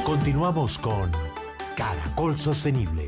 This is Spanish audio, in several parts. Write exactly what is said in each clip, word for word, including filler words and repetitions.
Continuamos con Caracol Sostenible.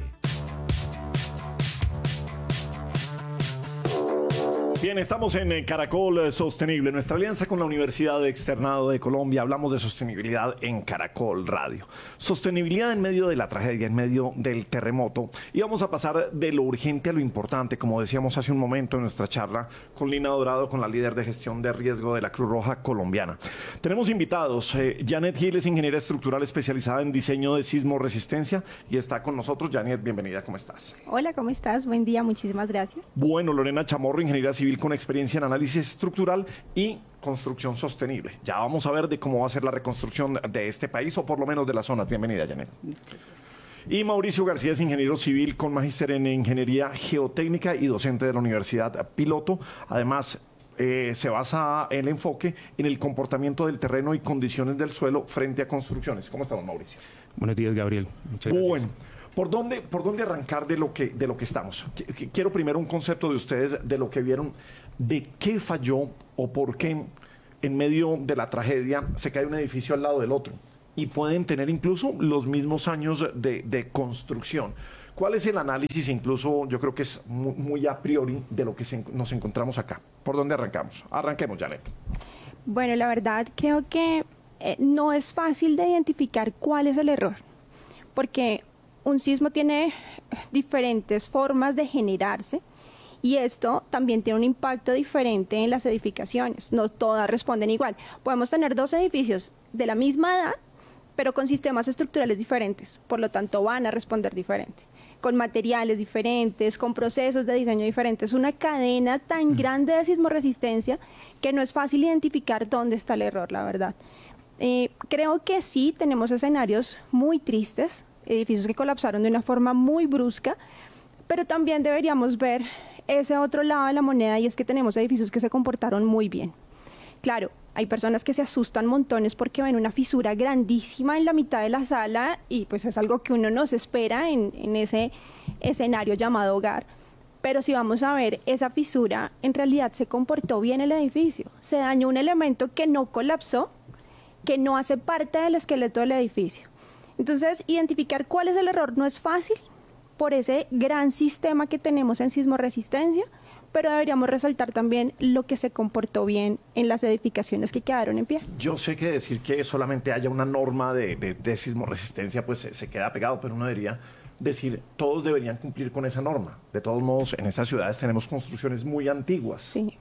Bien, estamos en Caracol Sostenible, nuestra alianza con la Universidad Externado de Colombia. Hablamos de sostenibilidad en Caracol Radio. Sostenibilidad en medio de la tragedia, en medio del terremoto. Y vamos a pasar de lo urgente a lo importante, como decíamos hace un momento en nuestra charla con Lina Dorado, con la líder de gestión de riesgo de la Cruz Roja colombiana. Tenemos invitados. Eh, Janet Gil es ingeniera estructural especializada en diseño de sismo resistencia y está con nosotros. Janet, bienvenida, ¿cómo estás? Hola, ¿cómo estás? Buen día, muchísimas gracias. Bueno, Lorena Chamorro, ingeniera civil con experiencia en análisis estructural y construcción sostenible. Ya vamos a ver de cómo va a ser la reconstrucción de este país, o por lo menos de las zonas. Bienvenida, Janet. Y Mauricio García es ingeniero civil con magíster en ingeniería geotécnica y docente de la Universidad Piloto. Además, eh, se basa el enfoque en el comportamiento del terreno y condiciones del suelo frente a construcciones. ¿Cómo estamos, Mauricio? Buenos días, Gabriel. Muchas gracias. Bueno. ¿Por dónde, ¿Por dónde arrancar de lo, que, de lo que estamos? Quiero primero un concepto de ustedes de lo que vieron, de qué falló o por qué en medio de la tragedia se cae un edificio al lado del otro y pueden tener incluso los mismos años de, de construcción. ¿Cuál es el análisis? Incluso yo creo que es muy, muy a priori de lo que se, nos encontramos acá. ¿Por dónde arrancamos? Arranquemos, Janet. Bueno, la verdad creo que eh, no es fácil de identificar cuál es el error, porque un sismo tiene diferentes formas de generarse y esto también tiene un impacto diferente en las edificaciones. No todas responden igual. Podemos tener dos edificios de la misma edad, pero con sistemas estructurales diferentes. Por lo tanto, van a responder diferente. Con materiales diferentes, con procesos de diseño diferentes. Una cadena tan grande de sismoresistencia que no es fácil identificar dónde está el error, la verdad. Eh, creo que sí tenemos escenarios muy tristes, edificios que colapsaron de una forma muy brusca, pero también deberíamos ver ese otro lado de la moneda, y es que tenemos edificios que se comportaron muy bien. Claro, hay personas que se asustan montones porque ven una fisura grandísima en la mitad de la sala y pues es algo que uno no se espera en, en ese escenario llamado hogar. Pero si vamos a ver, esa fisura en realidad se comportó bien el edificio. Se dañó un elemento que no colapsó, que no hace parte del esqueleto del edificio. Entonces, identificar cuál es el error no es fácil por ese gran sistema que tenemos en sismoresistencia, pero deberíamos resaltar también lo que se comportó bien en las edificaciones que quedaron en pie. Yo sé que decir que solamente haya una norma de, de, de sismoresistencia, pues se, se queda pegado, pero uno debería decir, todos deberían cumplir con esa norma. De todos modos, en estas ciudades tenemos construcciones muy antiguas. Sí.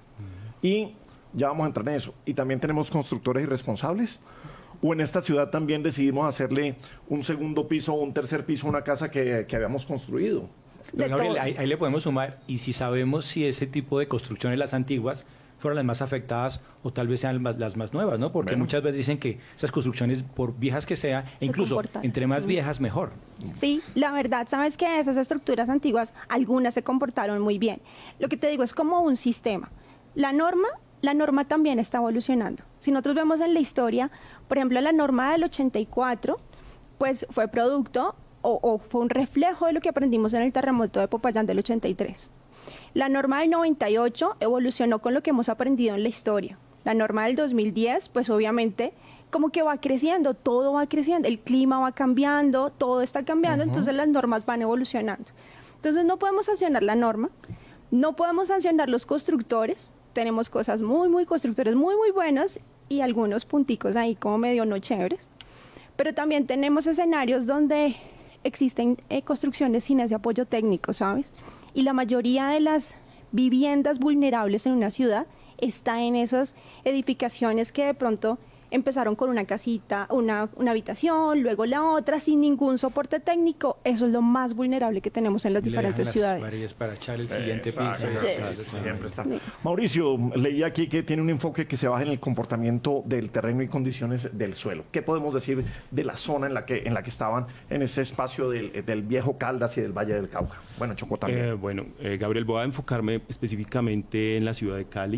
Y ya vamos a entrar en eso. Y también tenemos constructores irresponsables. O en esta ciudad también decidimos hacerle un segundo piso o un tercer piso a una casa que, que habíamos construido. Gabriel, ahí, ahí le podemos sumar, y si sabemos si ese tipo de construcciones, las antiguas, fueron las más afectadas o tal vez sean las, las más nuevas, ¿no? Porque bueno, muchas veces dicen que esas construcciones, por viejas que sean, e incluso entre más viejas, mejor. Sí, la verdad, sabes que esas estructuras antiguas, algunas se comportaron muy bien. Lo que te digo es como un sistema. La norma... La norma también está evolucionando. Si nosotros vemos en la historia, por ejemplo, la norma del ochenta y cuatro, pues fue producto o, o fue un reflejo de lo que aprendimos en el terremoto de Popayán del ochenta y tres. La norma del noventa y ocho evolucionó con lo que hemos aprendido en la historia. La norma del dos mil diez, pues obviamente, como que va creciendo, todo va creciendo, el clima va cambiando, todo está cambiando, uh-huh. Entonces las normas van evolucionando. Entonces no podemos sancionar la norma, no podemos sancionar los constructores. Tenemos cosas muy, muy constructores, muy, muy buenas y algunos punticos ahí como medio no chéveres. Pero también tenemos escenarios donde existen eh, construcciones sin ese apoyo técnico, ¿sabes? Y la mayoría de las viviendas vulnerables en una ciudad está en esas edificaciones que de pronto empezaron con una casita, una, una habitación, luego la otra, sin ningún soporte técnico. Eso es lo más vulnerable que tenemos en las Le diferentes las ciudades. Varillas para echar el siguiente Exacto. piso. Sí, sí, sí, siempre está. Sí. Mauricio, leí aquí que tiene un enfoque que se baja en el comportamiento del terreno y condiciones del suelo. ¿Qué podemos decir de la zona en la que, en la que estaban en ese espacio del, del viejo Caldas y del Valle del Cauca? Bueno, Chocó también. Eh, bueno, eh, Gabriel, voy a enfocarme específicamente en la ciudad de Cali.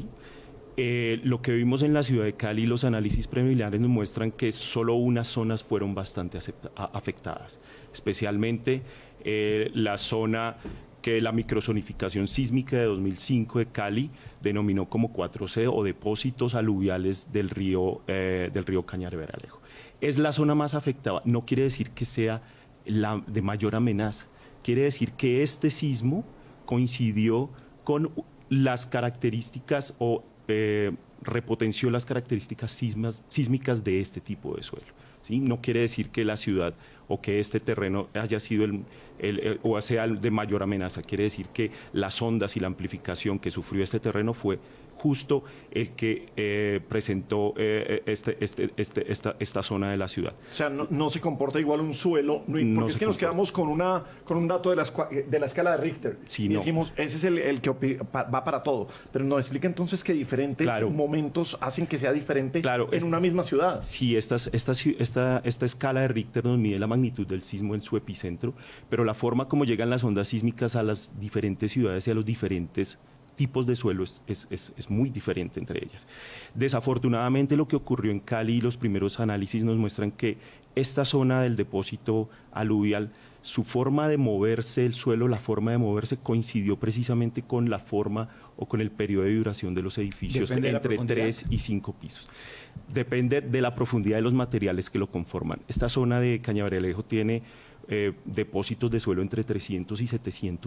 Eh, lo que vimos en la ciudad de Cali, los análisis preliminares nos muestran que solo unas zonas fueron bastante afectadas, especialmente eh, la zona que la microzonificación sísmica de dos mil cinco de Cali denominó como cuatro C o depósitos aluviales del río, eh, del río Cañaveral. Es la zona más afectada, no quiere decir que sea la de mayor amenaza, quiere decir que este sismo coincidió con las características o eh, repotenció las características sismas, sísmicas de este tipo de suelo. ¿Sí? No quiere decir que la ciudad o que este terreno haya sido el, el, el, o sea el de mayor amenaza, quiere decir que las ondas y la amplificación que sufrió este terreno fue justo el que eh, presentó eh, este, este, este, esta, esta zona de la ciudad. O sea, no, no se comporta igual un suelo, no, porque no es que se nos comporta. quedamos con, una, con un dato de la, de la escala de Richter. Sí, y no. decimos, ese es el, el que va para todo. Pero nos explica entonces que diferentes Claro. momentos hacen que sea diferente Claro, en es- una misma ciudad. Sí, estas, esta, esta, esta escala de Richter nos mide la magnitud del sismo en su epicentro, pero la forma como llegan las ondas sísmicas a las diferentes ciudades y a los diferentes tipos de suelo es, es, es, es muy diferente entre ellas. Desafortunadamente, lo que ocurrió en Cali y los primeros análisis nos muestran que esta zona del depósito aluvial, su forma de moverse el suelo, la forma de moverse coincidió precisamente con la forma o con el periodo de duración de los edificios Depende de la entre profundidad. tres y cinco pisos. Depende de la profundidad de los materiales que lo conforman. Esta zona de Cañaveralejo tiene eh, depósitos de suelo entre trescientos y setecientos